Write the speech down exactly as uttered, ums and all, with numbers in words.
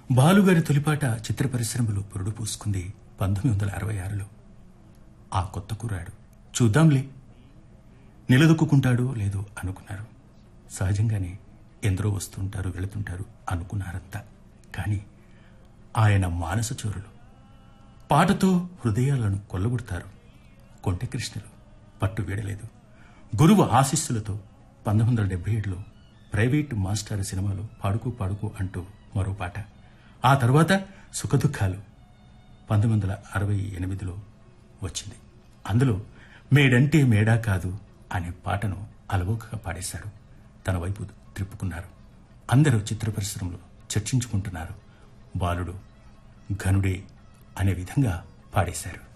బాలుగారి తొలిపాట చిత్ర పరిశ్రమలో పురుడు పూసుకుంది పంతొమ్మిది వందల అరవై ఆరులో. ఆ కొత్త కుర్రాడు చూద్దాంలే నిలదొక్కుంటాడో లేదో అనుకున్నారు. సహజంగానే ఎందరో వస్తుంటారు వెళుతుంటారు అనుకున్నారంతా. కానీ ఆయన మానస చోరులు పాటతో హృదయాలను కొల్లగొడతారు. కొంటెకృష్ణులు పట్టు వీడలేదు. గురువు ఆశీస్సులతో పంతొమ్మిది వందల డెబ్బై ఏడులో ప్రైవేటు మాస్టర్ సినిమాలో పాడుకో పాడుకో అంటూ మరో పాట. ఆ తర్వాత సుఖదుఖాలు పంతొమ్మిది వందల అరవై ఎనిమిదిలో వచ్చింది. అందులో మేడంటే మేడా కాదు అనే పాటను అలవోకగా పాడేశారు. తన వైపు త్రిప్పుకున్నారు. అందరూ చిత్ర పరిశ్రమలో చర్చించుకుంటున్నారు. బాలుడు ఘనుడే అనే విధంగా పాడేశారు.